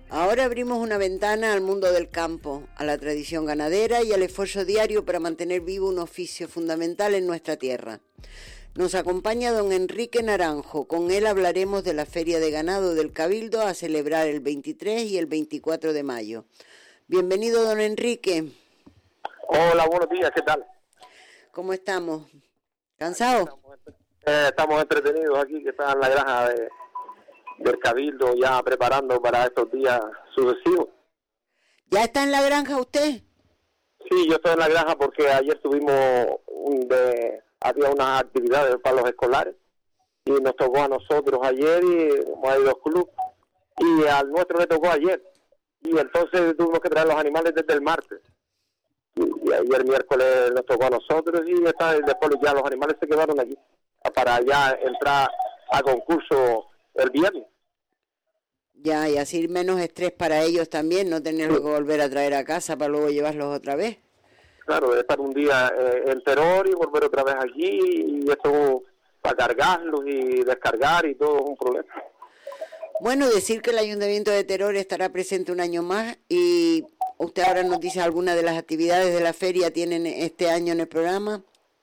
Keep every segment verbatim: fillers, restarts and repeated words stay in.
Ahora abrimos una ventana al mundo del campo, a la tradición ganadera y al esfuerzo diario para mantener vivo un oficio fundamental en nuestra tierra. Nos acompaña don Enrique Naranjo. Con él hablaremos de la Feria de Ganado del Cabildo a celebrar el veintitrés y el veinticuatro de mayo. Bienvenido, don Enrique. Hola, buenos días, ¿qué tal? ¿Cómo estamos? ¿Cansados? Estamos, eh, estamos entretenidos aquí, que está en la granja de, del Cabildo, ya preparando para estos días sucesivos. ¿Ya está en la granja usted? Sí, yo estoy en la granja porque ayer tuvimos un de... había unas actividades para los escolares y nos tocó a nosotros ayer y como hay dos clubes y al nuestro le tocó ayer y entonces tuvimos que traer los animales desde el martes y, y ayer miércoles nos tocó a nosotros y esta, después ya los animales se quedaron allí para ya entrar a concurso el viernes. Ya, y así menos estrés para ellos también, no tenerlos que volver a traer a casa para luego llevarlos otra vez. Claro, de estar un día eh, en Teror y volver otra vez allí, y esto para cargarlos y descargar y todo es un problema. Bueno, decir que el Ayuntamiento de Teror estará presente un año más y usted ahora nos dice algunas de las actividades de la feria tienen este año en el programa.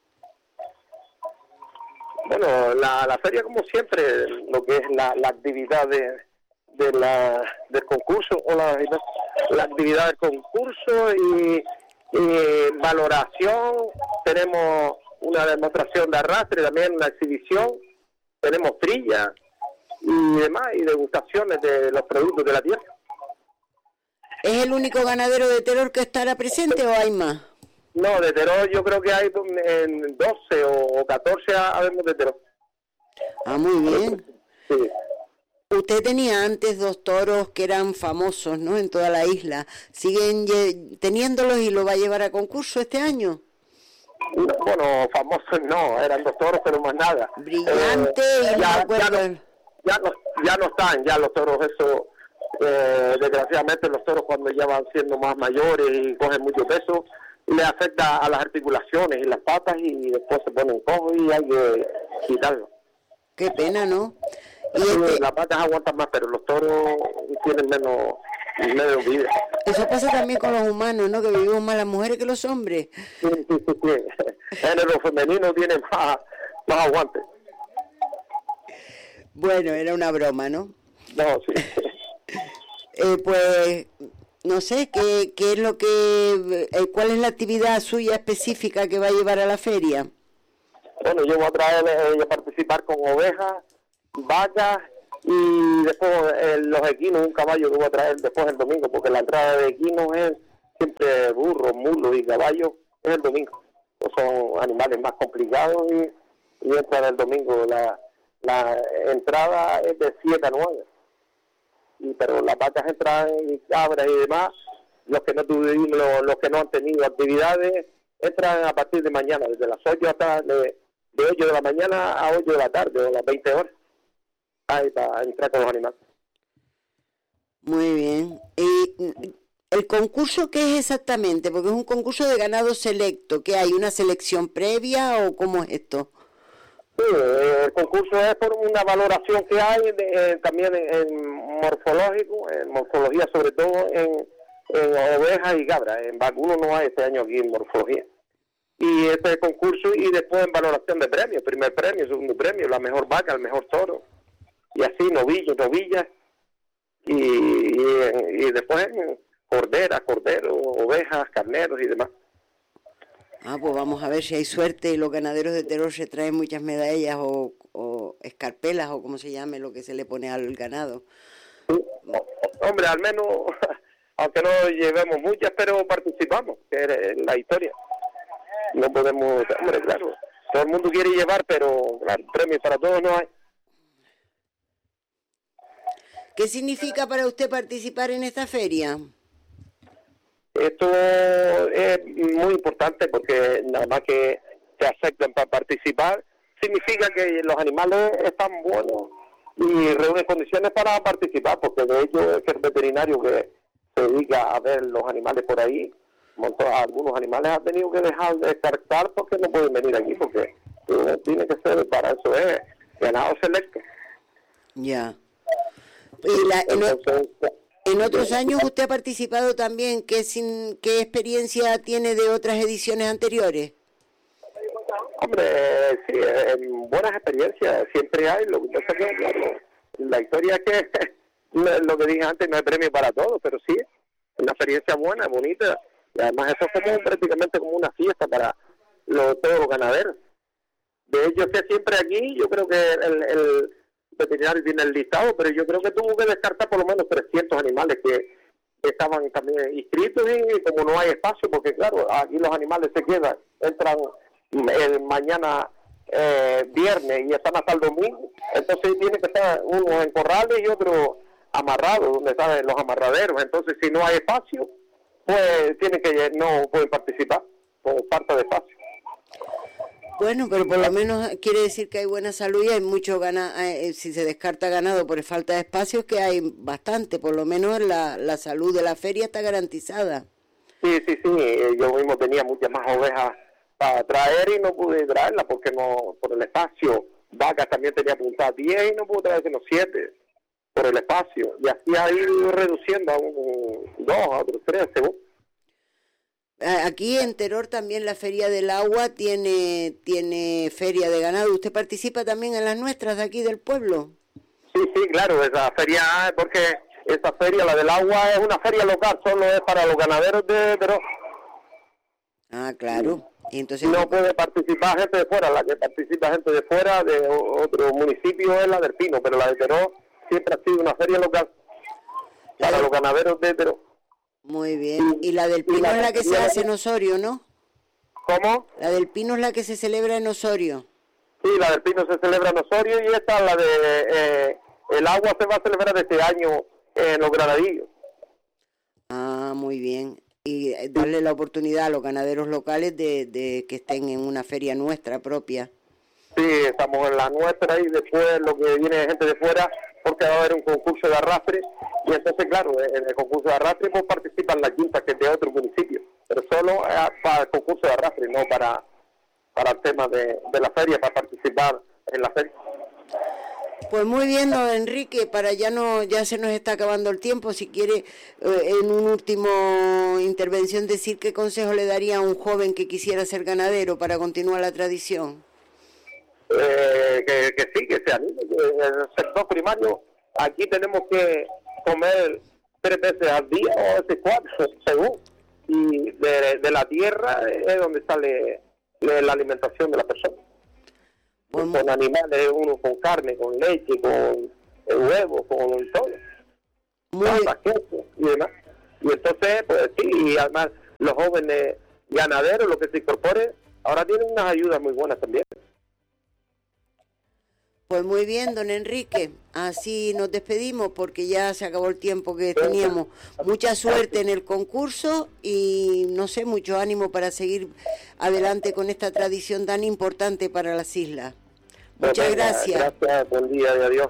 Bueno, la, la feria como siempre, lo que es la, la actividad de, de la, del concurso, o la, la actividad del concurso y... Eh, valoración, tenemos una demostración de arrastre, también una exhibición, tenemos trilla y demás, y degustaciones de los productos de la tierra. ¿Es el único ganadero de Teror que estará presente o hay más? No, de Teror yo creo que hay en doce o catorce habemos de Teror. Ah, muy bien. Sí. Usted tenía antes dos toros que eran famosos, ¿no?, en toda la isla. ¿Siguen teniéndolos y lo va a llevar a concurso este año? No, bueno, famosos no, eran dos toros, pero más nada. Brillante eh, y ya, no ya, no, ya, no, ya no están, ya los toros, eso, eh, desgraciadamente los toros cuando ya van siendo más mayores y cogen mucho peso, le afecta a las articulaciones y las patas y después se ponen cojos y hay que quitarlo. Qué pena, ¿no? Y este... Las vacas aguantan más, pero los toros tienen menos, menos vida. Eso pasa también con los humanos, ¿no? Que vivimos más las mujeres que los hombres. Sí, sí, sí, sí. En lo femenino tiene más, más aguante. Bueno, era una broma, ¿no? No, sí. eh, pues, no sé, ¿qué, qué es lo que... Eh, ¿cuál es la actividad suya específica que va a llevar a la feria? Bueno, yo voy a traer, eh, a participar con ovejas, vacas y después eh, los equinos, un caballo que voy a traer después el domingo, porque la entrada de equinos es siempre burros, mulos y caballos, es el domingo. Pues son animales más complicados y, y entra el domingo. La, la entrada es de siete a nueve, y, pero las vacas entran y cabras y demás, los que no tuvieron, los, los que no han tenido actividades, entran a partir de mañana, desde las ocho hasta de, de ocho de la mañana a ocho de la tarde, o las veinte horas. Ahí para entrar con los animales. Muy bien. ¿Y el concurso qué es exactamente? Porque es un concurso de ganado selecto. ¿Qué hay? ¿Una selección previa o cómo es esto? Sí, el concurso es por una valoración que hay de, eh, también en, en morfológico, en morfología sobre todo en, en ovejas y cabras. En vacuno no hay este año aquí en morfología. Y este concurso y después en valoración de premios, primer premio, segundo premio, la mejor vaca, el mejor toro. Y así, novillos, novillas, y, y, y después corderas, corderos, ovejas, carneros y demás. Ah, pues vamos a ver si hay suerte y los ganaderos de Teror se traen muchas medallas o, o escarpelas o como se llame lo que se le pone al ganado. Sí, hombre, al menos, aunque no llevemos muchas, pero participamos, que es la historia. No podemos, hombre, claro, todo el mundo quiere llevar, pero claro, premios para todos no hay. ¿Qué significa para usted participar en esta feria? Esto es muy importante porque nada más que te acepten para participar, significa que los animales están buenos y reúnen condiciones para participar, porque de hecho es que el veterinario que se dedica a ver los animales por ahí, algunos animales han tenido que dejar de descartar porque no pueden venir aquí, porque tiene que ser, para eso es ganado selecto. Ya. Y la, Entonces, En otros años usted ha participado también. ¿Qué, sin, qué experiencia tiene de otras ediciones anteriores? Hombre, sí, en buenas experiencias siempre hay. Lo que pasa es que, claro, la historia es que, lo que dije antes, no hay premio para todos, pero sí, una experiencia buena, bonita. Y además eso es como prácticamente como una fiesta para los, todos los ganaderos. De hecho, que siempre aquí, yo creo que el, el veterinario tiene el listado, pero yo creo que tuvo que descartar por lo menos trescientos animales que estaban también inscritos, y como no hay espacio, porque claro, aquí los animales se quedan, entran el mañana eh, viernes y están hasta el domingo, entonces tiene que estar unos en corrales y otros amarrados, donde están los amarraderos. Entonces, si no hay espacio, pues tiene que no pueden participar por falta de espacio. Bueno, pero por lo menos quiere decir que hay buena salud y hay mucho ganado. Eh, si se descarta ganado por falta de espacios, que hay bastante, por lo menos la, la salud de la feria está garantizada. Sí, sí, sí, yo mismo tenía muchas más ovejas para traer y no pude traerlas porque no, por el espacio. Vacas también tenía apuntadas diez y no pude traer sino siete por el espacio. Y así ha ido reduciendo a un dos, a otros tres, según. Aquí en Teror también la Feria del Agua tiene tiene feria de ganado. ¿Usted participa también en las nuestras de aquí del pueblo? Sí, sí, claro, esa feria, porque esa feria, la del agua, es una feria local, solo es para los ganaderos de Teror. Ah, claro. Y entonces no puede participar gente de fuera, la que participa gente de fuera, de otro municipio, es la del Pino, pero la de Teror siempre ha sido una feria local para los ganaderos de Teror. Muy bien. Y la del Pino la, es la que se hace en Osorio, ¿no? ¿Cómo? La del Pino es la que se celebra en Osorio. Sí, la del Pino se celebra en Osorio y esta, la de eh, el agua, se va a celebrar este año en los Granadillos. Ah, muy bien. Y darle la oportunidad a los ganaderos locales de, de que estén en una feria nuestra propia. Sí, estamos en la nuestra y después lo que viene de gente de fuera, porque va a haber un concurso de arrastre, y entonces, claro, en el concurso de arrastre pues participan las quintas que es de otro municipio, pero solo para el concurso de arrastre, no para para el tema de, de la feria, para participar en la feria. Pues muy bien, don Enrique, para ya no ya se nos está acabando el tiempo. Si quiere, eh, en un último intervención, decir qué consejo le daría a un joven que quisiera ser ganadero para continuar la tradición. Eh, que, que sí, que se anime. En el sector primario, aquí tenemos que comer tres veces al día, o a veces cuatro, según. Y de, de la tierra es donde sale la alimentación de la persona. Pues con animales, uno con carne, con leche, con huevos, con todo. Muy queso y demás. Y entonces, pues sí, y además los jóvenes ganaderos, los que se incorporen, ahora tienen unas ayudas muy buenas también. Pues muy bien, don Enrique, así nos despedimos porque ya se acabó el tiempo que teníamos. Mucha suerte en el concurso y, no sé, mucho ánimo para seguir adelante con esta tradición tan importante para las islas. Muchas gracias. Gracias, buen día y adiós.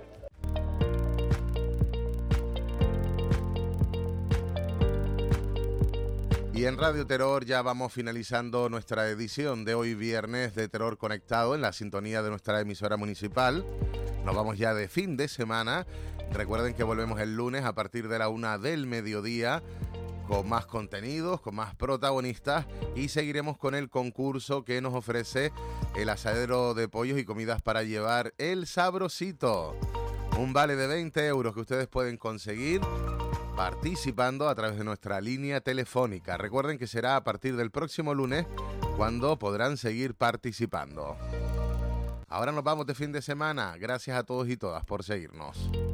Y en Radio Terror ya vamos finalizando nuestra edición de hoy viernes de Terror Conectado en la sintonía de nuestra emisora municipal. Nos vamos ya de fin de semana. Recuerden que volvemos el lunes a partir de la una del mediodía con más contenidos, con más protagonistas, y seguiremos con el concurso que nos ofrece el asadero de pollos y comidas para llevar El Sabrosito. Un vale de veinte euros que ustedes pueden conseguir participando a través de nuestra línea telefónica. Recuerden que será a partir del próximo lunes cuando podrán seguir participando. Ahora nos vamos de fin de semana. Gracias a todos y todas por seguirnos.